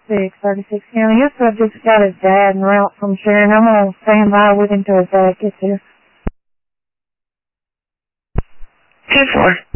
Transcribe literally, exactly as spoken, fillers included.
six, thirty-six County. His subject's got his dad en route from Sharon. I'm going to stand by with him till his dad gets here. ten four.